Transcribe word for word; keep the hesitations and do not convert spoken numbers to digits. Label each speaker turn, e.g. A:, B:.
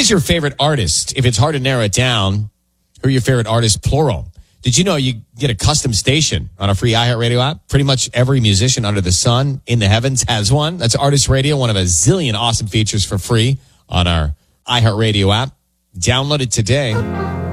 A: is your favorite artist? If it's hard to narrow it down, who are your favorite artists, plural? Did you know you get a custom station on a free iHeartRadio app? Pretty much every musician under the sun in the heavens has one. That's Artist Radio, one of a zillion awesome features for free on our iHeartRadio app. Download it today.